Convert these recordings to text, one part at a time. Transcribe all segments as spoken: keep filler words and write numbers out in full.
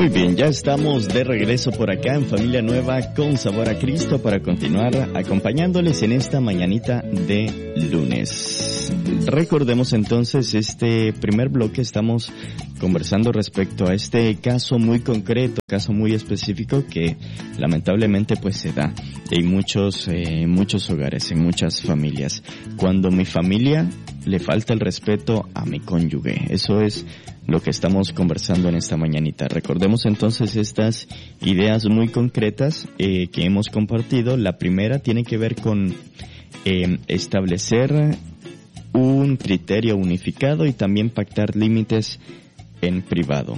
Muy bien, ya estamos de regreso por acá en Familia Nueva con Sabor a Cristo para continuar acompañándoles en esta mañanita de lunes. Recordemos entonces este primer bloque, estamos conversando respecto a este caso muy concreto, caso muy específico que lamentablemente pues se da en muchos, eh, muchos hogares, en muchas familias. Cuando mi familia le falta el respeto a mi cónyuge, eso es lo que estamos conversando en esta mañanita. Recordemos entonces estas ideas muy concretas eh, que hemos compartido. La primera tiene que ver con eh, establecer un criterio unificado y también pactar límites en privado.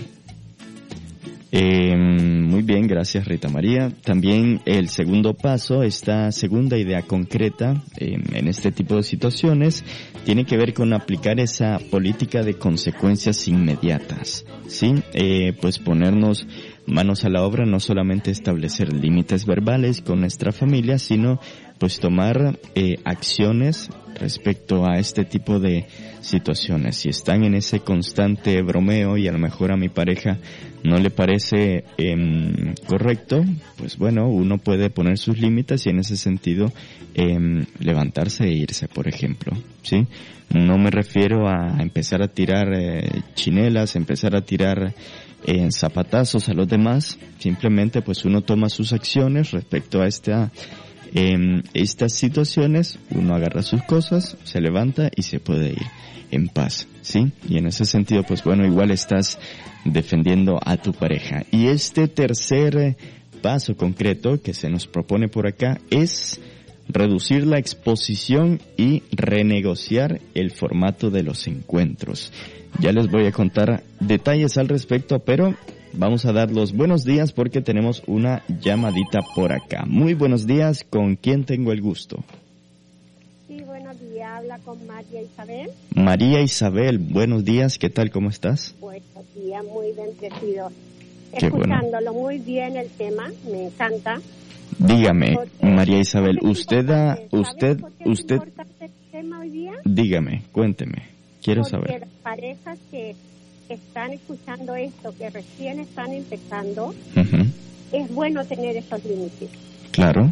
Eh, muy bien, gracias Rita María. También el segundo paso, esta segunda idea concreta eh, en este tipo de situaciones, tiene que ver con aplicar esa política de consecuencias inmediatas, ¿sí? Eh, pues ponernos manos a la obra, no solamente establecer límites verbales con nuestra familia, sino pues tomar eh, acciones respecto a este tipo de situaciones. Si están en ese constante bromeo y a lo mejor a mi pareja no le parece eh, correcto, pues bueno, uno puede poner sus límites y en ese sentido eh, levantarse e irse, por ejemplo, ¿sí? No me refiero a empezar a tirar eh, chinelas, empezar a tirar eh, zapatazos a los demás, simplemente pues uno toma sus acciones respecto a esta en estas situaciones, uno agarra sus cosas, se levanta y se puede ir en paz, ¿sí? Y en ese sentido, pues bueno, igual estás defendiendo a tu pareja. Y este tercer paso concreto que se nos propone por acá es reducir la exposición y renegociar el formato de los encuentros. Ya les voy a contar detalles al respecto, pero vamos a dar los buenos días porque tenemos una llamadita por acá. Muy buenos días, ¿con quién tengo el gusto? Sí, buenos días, habla con María Isabel. María Isabel, buenos días, ¿qué tal, cómo estás? Buenos días, muy bendecido. Qué Escuchándolo bueno. muy bien el tema, me encanta. Dígame, Porque María Isabel, usted da, usted, por qué es usted, importante el tema hoy día? dígame, cuénteme, quiero Porque saber. las parejas que están escuchando esto, que recién están empezando, Uh-huh. es bueno tener esos límites. Claro.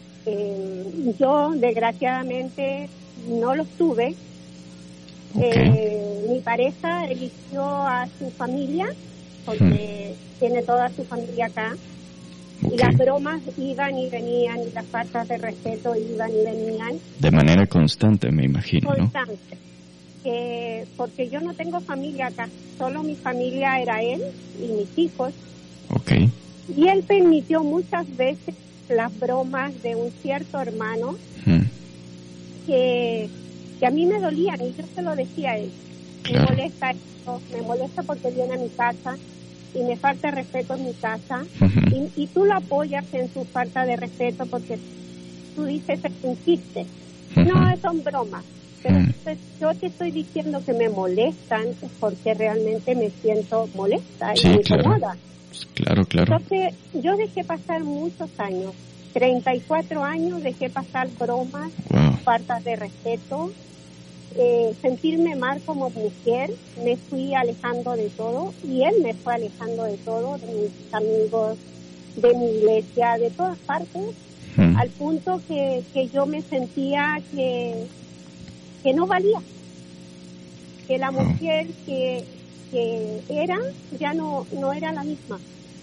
Eh, yo, desgraciadamente, no los tuve. Okay. Eh, mi pareja eligió a su familia, porque hmm. tiene toda su familia acá. Okay. Y las bromas iban y venían, y las faltas de respeto iban y venían. De manera constante, me imagino, constante. ¿no? Eh, porque yo no tengo familia acá, solo mi familia era él y mis hijos. Okay. Y él permitió muchas veces las bromas de un cierto hermano hmm. que, que a mí me dolían y yo se lo decía a él. Claro. Me molesta esto, me molesta porque viene a mi casa y me falta respeto en mi casa. Uh-huh. Y, y tú lo apoyas en su falta de respeto porque tú dices es un chiste. Uh-huh. No, son bromas. Pero uh-huh. pues, yo te estoy diciendo que me molestan porque realmente me siento molesta sí, y me claro. incomoda. Claro, claro. Entonces, yo dejé pasar muchos años, treinta y cuatro años, dejé pasar bromas, wow. faltas de respeto, eh, sentirme mal como mujer, me fui alejando de todo y él me fue alejando de todo, de mis amigos, de mi iglesia, de todas partes, uh-huh. al punto que, que yo me sentía que, que no valía, que la mujer que, que era ya no, no era la misma.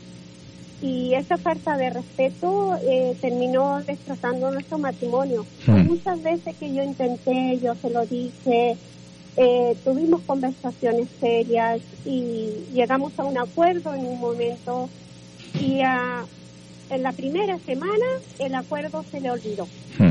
Y esa falta de respeto eh, terminó destrozando nuestro matrimonio. Hmm. Muchas veces que yo intenté, yo se lo dije, eh, tuvimos conversaciones serias y llegamos a un acuerdo en un momento y uh, en la primera semana el acuerdo se le olvidó. Hmm.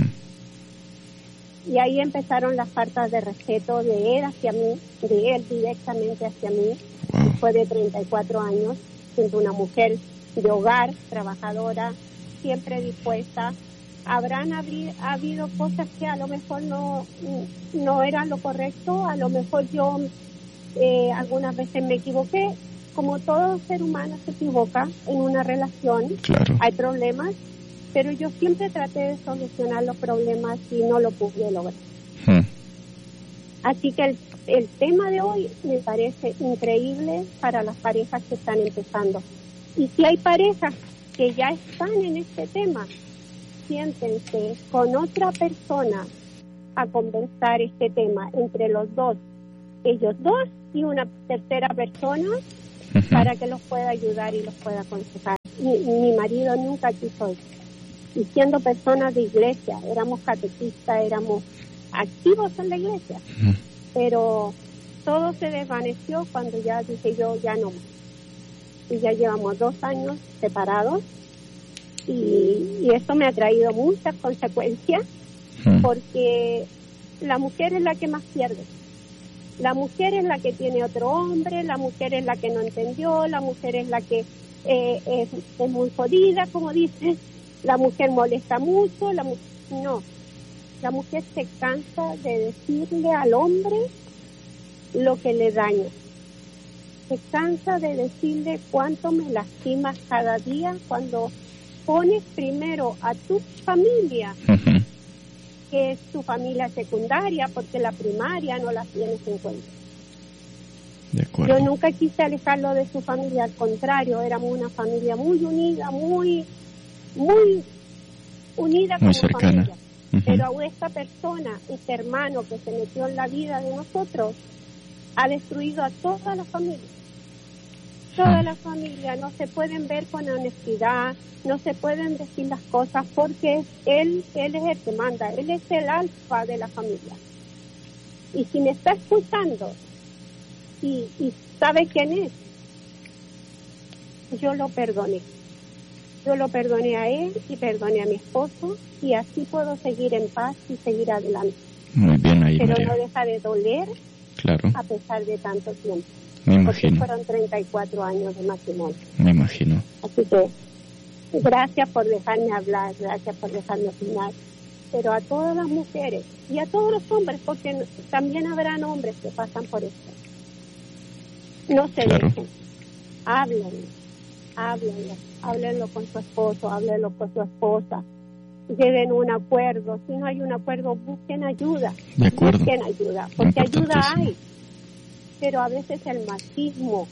Y ahí empezaron las faltas de respeto de él hacia mí, de él directamente hacia mí. Wow. Después de treinta y cuatro años, siendo una mujer de hogar, trabajadora, siempre dispuesta. Habrán abri- habido cosas que a lo mejor no, no eran lo correcto, a lo mejor yo eh, algunas veces me equivoqué. Como todo ser humano se equivoca en una relación, claro. hay problemas, pero yo siempre traté de solucionar los problemas y no lo pude lograr. Hmm. Así que el, el tema de hoy me parece increíble para las parejas que están empezando. Y si hay parejas que ya están en este tema, siéntense con otra persona a conversar este tema entre los dos, ellos dos y una tercera persona, uh-huh, para que los pueda ayudar y los pueda aconsejar. Mi, mi marido nunca quiso eso. Y siendo personas de iglesia, éramos catequistas, éramos activos en la iglesia, uh-huh, pero todo se desvaneció cuando ya dije yo, ya no más. Y ya llevamos dos años separados y, y esto me ha traído muchas consecuencias, uh-huh, porque la mujer es la que más pierde. La mujer es la que tiene otro hombre, la mujer es la que no entendió, la mujer es la que eh, es, es muy jodida, como dicen, la mujer molesta mucho, la mu- no, la mujer se cansa de decirle al hombre lo que le daña, se cansa de decirle cuánto me lastimas cada día cuando pones primero a tu familia, uh-huh, que es tu familia secundaria, porque la primaria no la tienes en cuenta. De acuerdo. Yo nunca quise alejarlo de su familia, al contrario, éramos una familia muy unida, muy muy unida, muy como cercana. Familia. Uh-huh. Pero esta persona, este hermano que se metió en la vida de nosotros, ha destruido a toda la familia. Toda uh-huh. la familia, no se pueden ver con honestidad, no se pueden decir las cosas porque él, él es el que manda, él es el alfa de la familia. Y si me está escuchando y, y sabe quién es, yo lo perdoné. Yo lo perdoné a él y perdoné a mi esposo y así puedo seguir en paz y seguir adelante. Muy bien ahí, Pero María. no deja de doler, claro, a pesar de tanto tiempo. Me imagino. Porque fueron treinta y cuatro años de matrimonio. Me imagino. Así que gracias por dejarme hablar, gracias por dejarme opinar. Pero a todas las mujeres y a todos los hombres, porque también habrán hombres que pasan por esto. No se claro. dejen, háblenlo, háblenlo, háblenlo con su esposo, háblenlo con su esposa. Lleguen a un acuerdo, si no hay un acuerdo, busquen ayuda. De acuerdo. Busquen ayuda, porque ayuda hay. Pero a veces el machismo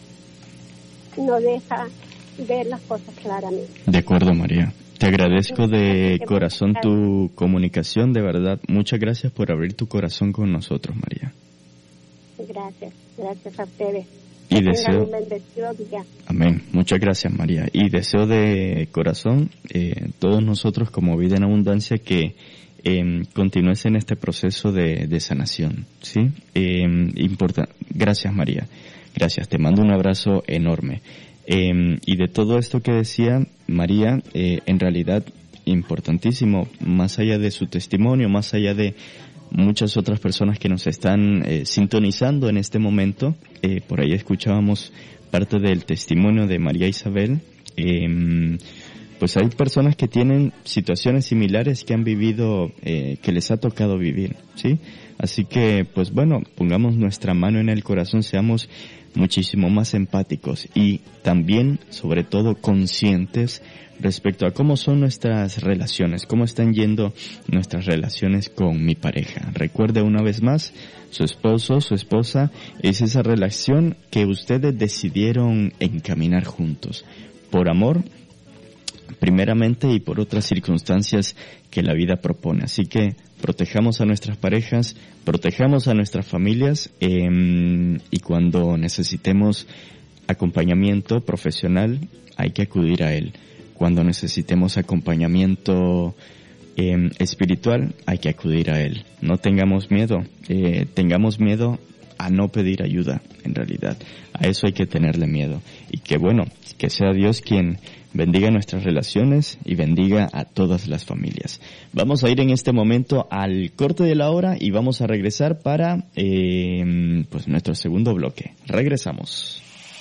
no deja ver las cosas claramente. De acuerdo, María. Te agradezco de corazón tu comunicación, de verdad. Muchas gracias por abrir tu corazón con nosotros, María. Gracias, gracias a ustedes. Y que deseo... un bendecido día. Amén. Muchas gracias, María. Y deseo de corazón, eh, todos nosotros como Vida en Abundancia, que Eh, continúes en este proceso de, de sanación, ¿sí? Eh, importa, gracias, María. Gracias, te mando un abrazo enorme. Eh, y de todo esto que decía María, eh, en realidad importantísimo, más allá de su testimonio, más allá de muchas otras personas que nos están eh, sintonizando en este momento, eh, por ahí escuchábamos parte del testimonio de María Isabel. eh, Pues hay personas que tienen situaciones similares que han vivido, eh, que les ha tocado vivir, ¿sí? Así que, pues bueno, pongamos nuestra mano en el corazón, seamos muchísimo más empáticos y también, sobre todo, conscientes respecto a cómo son nuestras relaciones, cómo están yendo nuestras relaciones con mi pareja. Recuerde una vez más, su esposo, su esposa, es esa relación que ustedes decidieron encaminar juntos, por amor, primeramente, y por otras circunstancias que la vida propone. Así que protejamos a nuestras parejas, protejamos a nuestras familias, eh, y cuando necesitemos acompañamiento profesional hay que acudir a él. Cuando necesitemos acompañamiento eh, espiritual hay que acudir a él. No tengamos miedo, eh, tengamos miedo a no pedir ayuda, en realidad. A eso hay que tenerle miedo. Y que bueno, que sea Dios quien bendiga nuestras relaciones y bendiga a todas las familias. Vamos a ir en este momento al corte de la hora y vamos a regresar para eh, pues nuestro segundo bloque. Regresamos.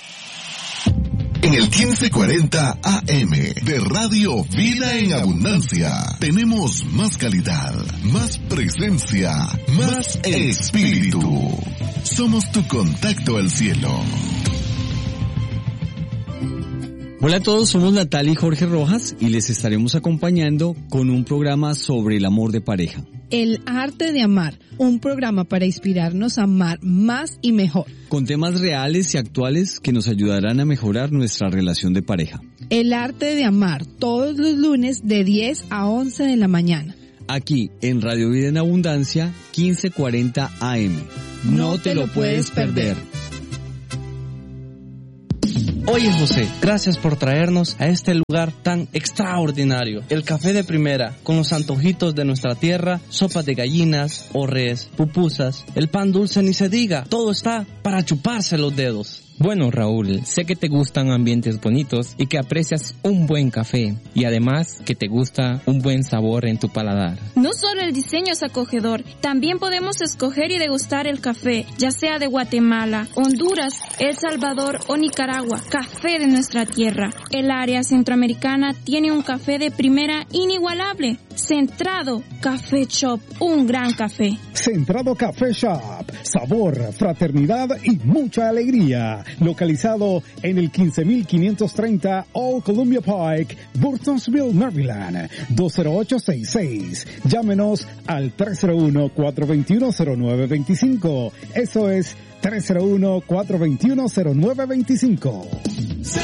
En el quince cuarenta A M de Radio Vida en Abundancia tenemos más calidad, más presencia, más espíritu. Somos tu contacto al cielo. Hola a todos, somos Natalia y Jorge Rojas y les estaremos acompañando con un programa sobre el amor de pareja. El arte de amar, un programa para inspirarnos a amar más y mejor. Con temas reales y actuales que nos ayudarán a mejorar nuestra relación de pareja. El arte de amar, todos los lunes de diez a once de la mañana. Aquí en Radio Vida en Abundancia, quince cuarenta A M. No, no te, te lo puedes perder. Oye José, gracias por traernos a este lugar tan extraordinario. El café de primera, con los antojitos de nuestra tierra, sopas de gallinas, orres, pupusas, el pan dulce ni se diga, todo está para chuparse los dedos. Bueno, Raúl, sé que te gustan ambientes bonitos y que aprecias un buen café y además que te gusta un buen sabor en tu paladar. No solo el diseño es acogedor, también podemos escoger y degustar el café, ya sea de Guatemala, Honduras, El Salvador o Nicaragua, café de nuestra tierra. El área centroamericana tiene un café de primera inigualable. Centrado Café Shop, un gran café. Centrado Café Shop, sabor, fraternidad y mucha alegría. Localizado en el quince mil quinientos treinta Old Columbia Pike, Burtonsville, Maryland, dos cero ocho seis seis. Llámenos al tres cero uno, cuatro dos uno, cero nueve dos cinco. Eso es tres cero uno, cuatro dos uno, cero nueve dos cinco.